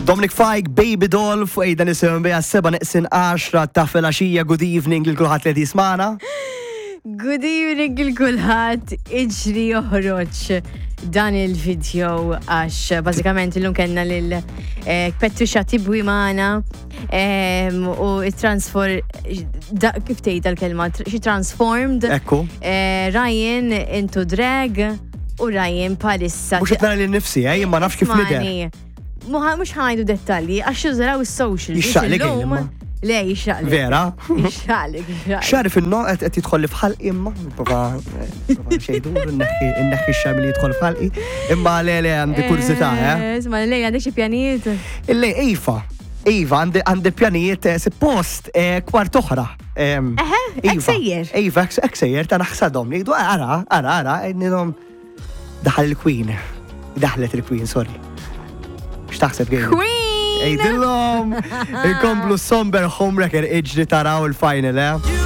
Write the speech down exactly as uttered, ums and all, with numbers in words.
Dominic Fike, Baby Doll, fuq ejda nisim bija seba neqsin għaxra ta' filgħaxija, good evening il-kulħat li jismana. Good evening il-kulħat, iġri joħroġ dan il-video għax bażikament illum kellna lil Petru Xatibwi magħna u it-transfor kif tgħid l-kelma, she transformed Ekku. Ryan into drag u Ryan palissa. Mhux qed nara lil nifsi, eh, ma nafx kif nidher. Mux ħajdu dettalji, għax jużraw il-social. Jixxaqlek imma. Le, jixxaqlek. Vera? Jixxaqlek, jixxaqlek. Xarif il-no qed jidħol li fħalqi imma. Prova xejdu, inneħħi x-xar li jidħol fħalqi. Imma le le għandi kurzita, eh? Isma, le għandek xi pjanijiet? Le, Iva. Iva, għandi pjanijiet suppost kwart oħra. Eħe, ek sejjer. Iva, ek sejjer, ta' naħsadhom li jgħidu ara, ara, ara, għednidhom daħal il-Queen. Daħlet il-Queen, sorry. X'taħseb għejn? Queen! Ejdillom! Ikomplu somber home record iġri taraw il-final, eh?